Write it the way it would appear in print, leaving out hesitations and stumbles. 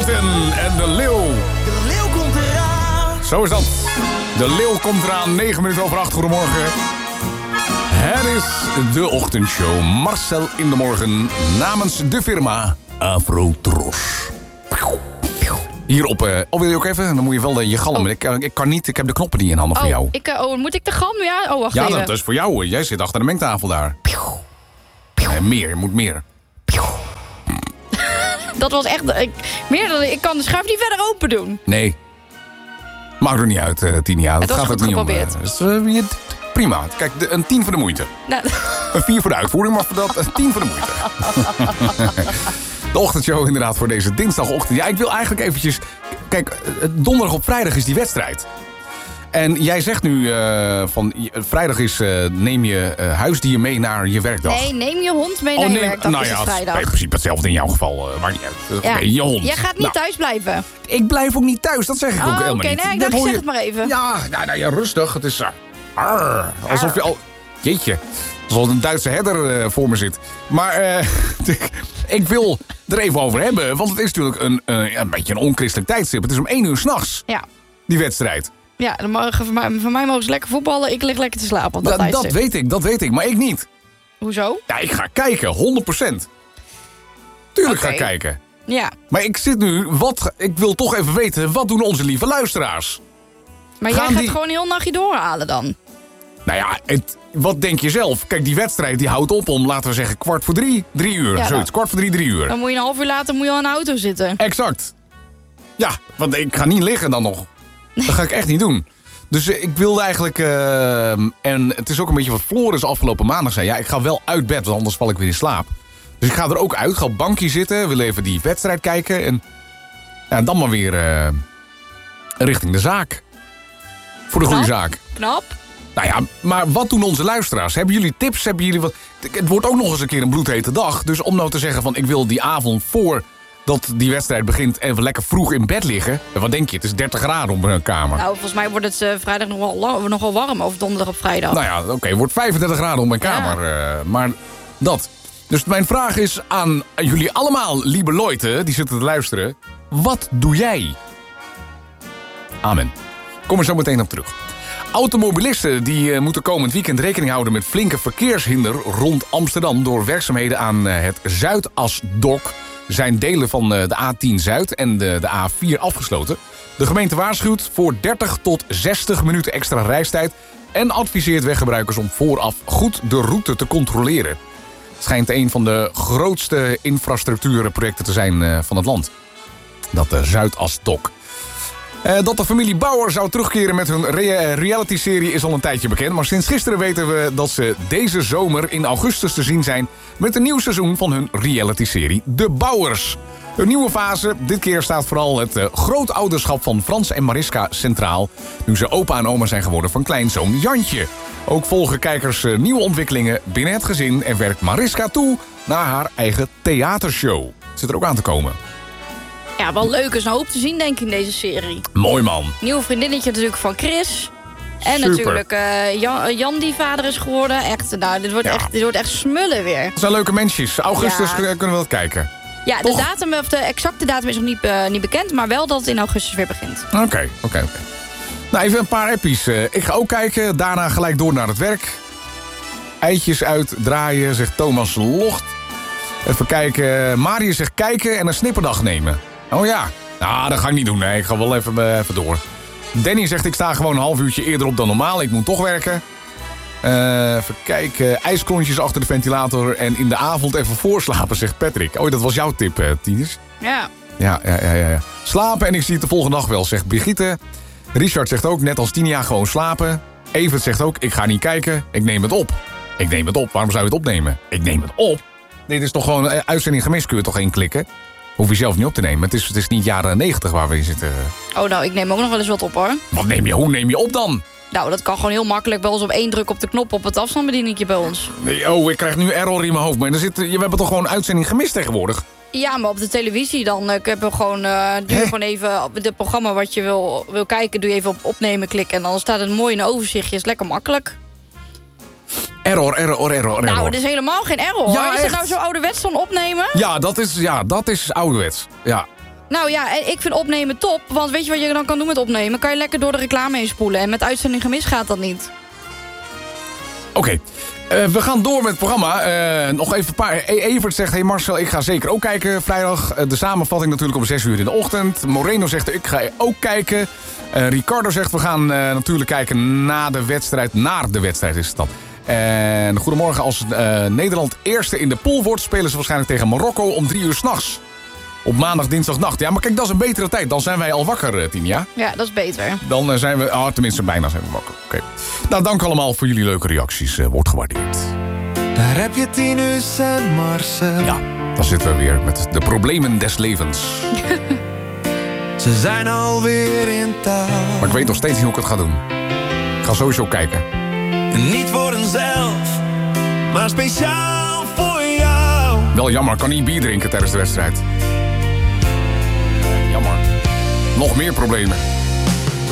Hamilton en de leeuw. De leeuw komt eraan. Zo is dat. De leeuw komt eraan, 9 minuten over 8. Goedemorgen. Het is de ochtendshow. Marcel in de morgen namens de firma Afrotros. Hier op... wil je ook even? Dan moet je wel je galm. Ik kan niet, ik heb de knoppen niet in handen van jou. Moet ik de galm? Ja, wacht even. Ja, dat is voor jou. Jij zit achter de mengtafel daar. Meer, je moet meer. Dat was echt... Ik kan de schuif niet verder open doen. Nee. Maakt er niet uit, Tinia. Het was gaat goed het niet geprobeerd. Prima. Kijk, een 10 voor de moeite. Nou. Een 4 voor de uitvoering, maar voor dat een 10 voor de moeite. De ochtendshow inderdaad voor deze dinsdagochtend. Ja, ik wil eigenlijk eventjes... Kijk, donderdag op vrijdag is die wedstrijd. En jij zegt nu vrijdag is neem je huisdier mee naar je werkdag. Nee, neem je hond mee naar je werkdag. Nou is ja, het vrijdag. in principe hetzelfde in jouw geval. Maar niet uit. Ja. Oké, je hond. Jij gaat niet thuis blijven. Ik blijf ook niet thuis, dat zeg ik ook helemaal niet. Nee, ik dacht, zeg het maar even. Ja, ja, rustig. Het is... alsof je al... Jeetje. Alsof een Duitse herder voor me zit. Maar ik wil er even over hebben. Want het is natuurlijk een beetje een onchristelijk tijdstip. Het is om 1 uur 's nachts. Ja. Die wedstrijd. Ja, van mij mogen ze lekker voetballen. Ik lig lekker te slapen op dat Dat weet ik. Maar ik niet. Hoezo? Ja, ik ga kijken. 100%. Tuurlijk ga ik kijken. Ja. Maar ik zit nu... Ik wil toch even weten... Wat doen onze lieve luisteraars? Maar jij gaat gewoon heel nachtje doorhalen dan? Nou ja, wat denk je zelf? Kijk, die wedstrijd die houdt op om, laten we zeggen, 2:45, 3 uur. Ja, zoiets, 2:45, 3 uur. Dan moet je een half uur later al in de auto zitten. Exact. Ja, want ik ga niet liggen dan nog. Dat ga ik echt niet doen. Dus ik wilde eigenlijk... en het is ook een beetje wat Floris afgelopen maandag zei. Ja, ik ga wel uit bed, want anders val ik weer in slaap. Dus ik ga er ook uit, ga op het bankje zitten. Wil even die wedstrijd kijken. En dan maar weer richting de zaak. Voor de goede zaak. Knap. Nou ja, maar wat doen onze luisteraars? Hebben jullie tips? Hebben jullie wat? Het wordt ook nog eens een keer een bloedhete dag. Dus om nou te zeggen van ik wil die avond voordat die wedstrijd begint even lekker vroeg in bed liggen. Wat denk je? Het is 30 graden op mijn kamer. Nou, volgens mij wordt het vrijdag nogal warm. Of donderdag op vrijdag. Nou ja, oké, wordt 35 graden op mijn kamer. Maar dat. Dus mijn vraag is aan jullie allemaal, lieve Leute, die zitten te luisteren. Wat doe jij? Amen. Kom er zo meteen op terug. Automobilisten die moeten komend weekend rekening houden met flinke verkeershinder rond Amsterdam door werkzaamheden aan het Zuidasdok. Zijn delen van de A10 Zuid en de A4 afgesloten. De gemeente waarschuwt voor 30 tot 60 minuten extra reistijd en adviseert weggebruikers om vooraf goed de route te controleren. Het schijnt een van de grootste infrastructuurprojecten te zijn van het land. Dat Zuidasdok. Dat de familie Bauer zou terugkeren met hun reality-serie is al een tijdje bekend. Maar sinds gisteren weten we dat ze deze zomer in augustus te zien zijn met een nieuw seizoen van hun reality-serie De Bauers. Een nieuwe fase. Dit keer staat vooral het grootouderschap van Frans en Mariska centraal. Nu ze opa en oma zijn geworden van kleinzoon Jantje. Ook volgen kijkers nieuwe ontwikkelingen binnen het gezin en werkt Mariska toe naar haar eigen theatershow. Zit er ook aan te komen. Ja, wel leuk. Er is een hoop te zien, denk ik, in deze serie. Mooi, man. Nieuwe vriendinnetje natuurlijk van Chris. En Super. natuurlijk Jan die vader is geworden. Echt, nou, dit wordt echt smullen weer. Dat zijn leuke mensjes. Augustus kunnen we dat kijken. Ja, de datum, of de exacte datum is nog niet bekend. Maar wel dat het in augustus weer begint. Oké. Nou, even een paar appies. Ik ga ook kijken. Daarna gelijk door naar het werk. Eitjes uitdraaien, zegt Thomas Locht. Even kijken. Marius zegt kijken en een snipperdag nemen. Oh ja. Nou, dat ga ik niet doen. Nee, ik ga wel even door. Danny zegt ik sta gewoon een half uurtje eerder op dan normaal. Ik moet toch werken. Even kijken. IJsklontjes achter de ventilator en in de avond even voorslapen, zegt Patrick. Oh, dat was jouw tip, Tinus. Ja. Ja. Slapen en ik zie het de volgende dag wel, zegt Brigitte. Richard zegt ook, net als 10 jaar gewoon slapen. Evert zegt ook, ik ga niet kijken. Ik neem het op. Waarom zou je het opnemen? Ik neem het op. Dit is toch gewoon uitzending gemist, kun je toch inklikken? Hoef je zelf niet op te nemen. Het is niet jaren 90 waar we in zitten. Oh, nou, ik neem ook nog wel eens wat op, hoor. Hoe neem je op dan? Nou, dat kan gewoon heel makkelijk. Bij ons op 1 druk op de knop op het afstandsbedieningje bij ons. Nee, ik krijg nu error in mijn hoofd. Maar we hebben toch gewoon uitzending gemist tegenwoordig? Ja, maar op de televisie dan. Ik heb gewoon, doe je gewoon even op het programma wat je wil kijken. Doe je even op opnemen klikken. En dan staat het mooi in een overzichtje. Is lekker makkelijk. Error. Nou, het is helemaal geen error. Ja, is echt. dat nou zo ouderwets dan opnemen? Ja, dat is ouderwets. Ja. Nou ja, ik vind opnemen top. Want weet je wat je dan kan doen met opnemen? Kan je lekker door de reclame heen spoelen. En met uitzending gemist gaat dat niet. Oké. We gaan door met het programma. Nog even een paar. Evert zegt, hey Marcel, ik ga zeker ook kijken vrijdag. De samenvatting natuurlijk om 6 uur in de ochtend. Moreno zegt, ik ga ook kijken. Ricardo zegt, we gaan natuurlijk kijken naar de wedstrijd is het dan. En goedemorgen, als Nederland eerste in de pool wordt, spelen ze waarschijnlijk tegen Marokko om 3 uur 's nachts. Op maandag, dinsdagnacht. Ja, maar kijk, dat is een betere tijd. Dan zijn wij al wakker, Tinja. Ja, dat is beter. Dan zijn we, tenminste bijna zijn we wakker. Oké. Nou, dank allemaal voor jullie leuke reacties. Wordt gewaardeerd. Daar heb je Tinus en Marcel. Ja, dan zitten we weer met de problemen des levens. Ze zijn alweer in touw. Maar ik weet nog steeds niet hoe ik het ga doen. Ik ga sowieso kijken. Niet voor henzelf, maar speciaal voor jou. Wel jammer, ik kan niet bier drinken tijdens de wedstrijd. Jammer. Nog meer problemen.